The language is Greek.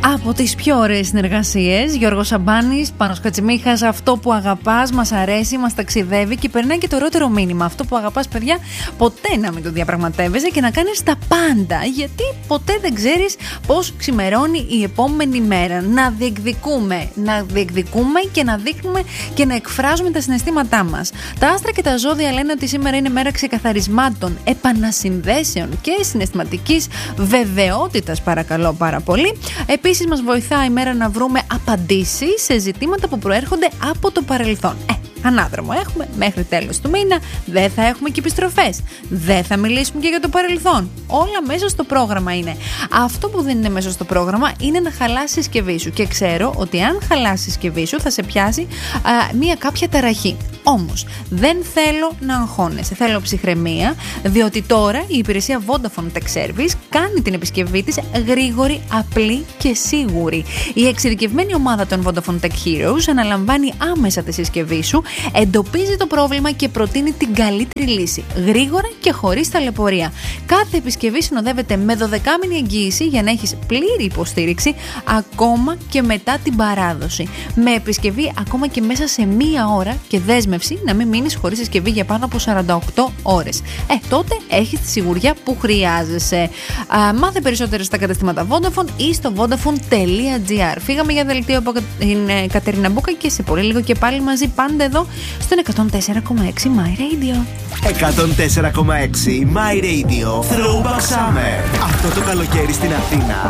Από τις πιο ωραίες συνεργασίες, Γιώργος Σαμπάνης, Πάνος Κατσιμίχας, αυτό που αγαπάς, μας αρέσει, μας ταξιδεύει και περνάει και το ωραιότερο μήνυμα. Αυτό που αγαπάς, παιδιά, ποτέ να μην το διαπραγματεύεσαι και να κάνεις τα πάντα. Γιατί ποτέ δεν ξέρεις πώς ξημερώνει η επόμενη μέρα. Να διεκδικούμε και να δείχνουμε και να εκφράζουμε τα συναισθήματά μας. Τα άστρα και τα ζώδια λένε ότι σήμερα είναι μέρα ξεκαθαρισμάτων, επανασυνδέσεων και συναισθηματικής βεβαιότητας, παρακαλώ πάρα πολύ. Επίσης μας βοηθάει η μέρα να βρούμε απαντήσεις σε ζητήματα που προέρχονται από το παρελθόν. Ανάδρομο έχουμε μέχρι τέλος του μήνα, δεν θα έχουμε και επιστροφές. Δεν θα μιλήσουμε και για το παρελθόν. Όλα μέσα στο πρόγραμμα είναι. Αυτό που δεν είναι μέσα στο πρόγραμμα είναι να χαλάσει η συσκευή σου. Και ξέρω ότι αν χαλάσει η συσκευή σου θα σε πιάσει μία κάποια ταραχή. Όμως δεν θέλω να αγχώνεσαι. Θέλω ψυχραιμία, διότι τώρα η υπηρεσία Vodafone Tech Service κάνει την επισκευή της γρήγορη, απλή και σίγουρη. Η εξειδικευμένη ομάδα των Vodafone Tech Heroes αναλαμβάνει άμεσα τη συσκευή σου, εντοπίζει το πρόβλημα και προτείνει την καλύτερη λύση, γρήγορα και χωρίς ταλαιπωρία. Κάθε επισκευή συνοδεύεται με 12μηνη εγγύηση για να έχεις πλήρη υποστήριξη ακόμα και μετά την παράδοση. Με επισκευή ακόμα και μέσα σε μία ώρα και δέσμευση να μην μείνεις χωρίς συσκευή για πάνω από 48 ώρες. Τότε έχεις τη σιγουριά που χρειάζεσαι. Μάθε περισσότερο στα καταστήματα Vodafone ή στο vodafone.gr. Φύγαμε για δελτίο από την Κατερίνα Μπούκα και σε πολύ λίγο και πάλι μαζί, πάντα εδώ στο 104,6 My Radio. 104,6 My Radio Throwback Summer. Αυτό το καλοκαίρι στην Αθήνα